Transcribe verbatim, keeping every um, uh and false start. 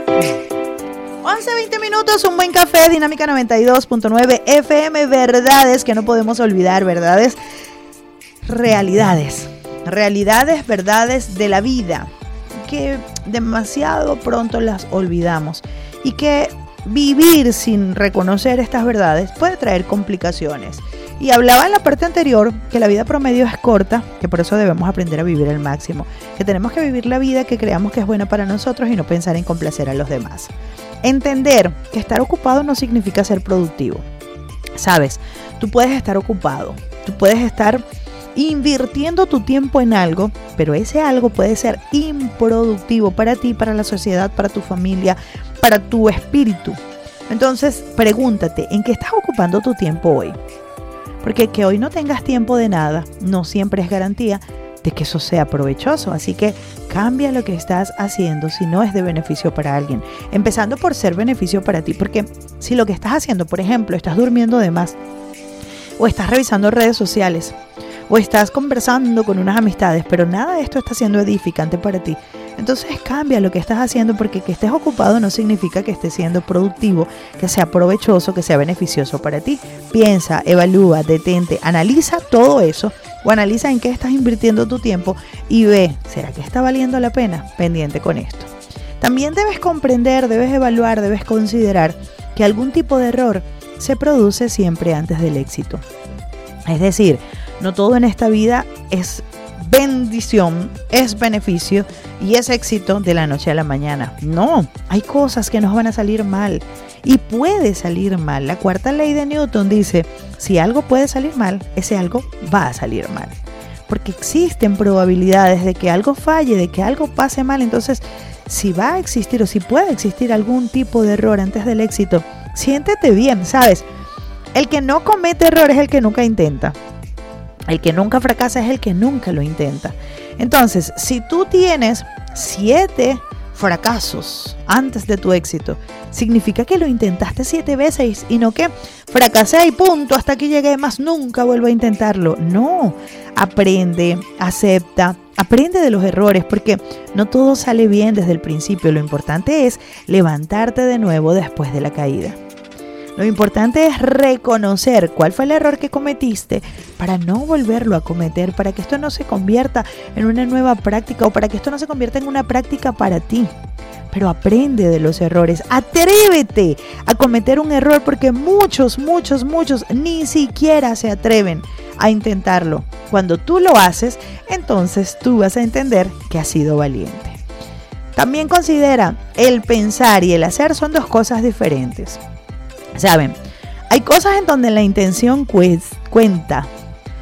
once veinte minutos, un buen café, Dinámica noventa y dos punto nueve F M, verdades que no podemos olvidar, verdades, realidades, realidades, verdades de la vida, que demasiado pronto las olvidamos y que vivir sin reconocer estas verdades puede traer complicaciones. Y hablaba en la parte anterior que la vida promedio es corta, que por eso debemos aprender a vivir al máximo, que tenemos que vivir la vida que creamos que es buena para nosotros y no pensar en complacer a los demás. Entender que estar ocupado no significa ser productivo. Sabes, tú puedes estar ocupado, tú puedes estar invirtiendo tu tiempo en algo, pero ese algo puede ser improductivo para ti, para la sociedad, para tu familia, para tu espíritu. Entonces, pregúntate, ¿en qué estás ocupando tu tiempo hoy? Porque que hoy no tengas tiempo de nada no siempre es garantía de que eso sea provechoso. Así que cambia lo que estás haciendo si no es de beneficio para alguien. Empezando por ser beneficio para ti. Porque si lo que estás haciendo, por ejemplo, estás durmiendo de más, o estás revisando redes sociales, o estás conversando con unas amistades, pero nada de esto está siendo edificante para ti, entonces cambia lo que estás haciendo, porque que estés ocupado no significa que estés siendo productivo, que sea provechoso, que sea beneficioso para ti. Piensa, evalúa, detente, analiza todo eso, o analiza en qué estás invirtiendo tu tiempo y ve, ¿será que está valiendo la pena? Pendiente con esto. También debes comprender, debes evaluar, debes considerar que algún tipo de error se produce siempre antes del éxito. Es decir, no todo en esta vida es bendición, es beneficio y es éxito de la noche a la mañana. No, hay cosas que nos van a salir mal y puede salir mal. La cuarta ley de Newton dice, si algo puede salir mal, ese algo va a salir mal. Porque existen probabilidades de que algo falle, de que algo pase mal. Entonces, si va a existir o si puede existir algún tipo de error antes del éxito, siéntete bien, ¿sabes? El que no comete errores es el que nunca intenta. El que nunca fracasa es el que nunca lo intenta. Entonces, si tú tienes siete fracasos antes de tu éxito, significa que lo intentaste siete veces y no que fracasé y punto, hasta aquí llegué, más nunca vuelvo a intentarlo. No, aprende, acepta, aprende de los errores, porque no todo sale bien desde el principio. Lo importante es levantarte de nuevo después de la caída. Lo importante es reconocer cuál fue el error que cometiste para no volverlo a cometer, para que esto no se convierta en una nueva práctica o para que esto no se convierta en una práctica para ti. Pero aprende de los errores, atrévete a cometer un error, porque muchos, muchos, muchos ni siquiera se atreven a intentarlo. Cuando tú lo haces, entonces tú vas a entender que has sido valiente. También considera, el pensar y el hacer son dos cosas diferentes. Saben, hay cosas en donde la intención cuenta,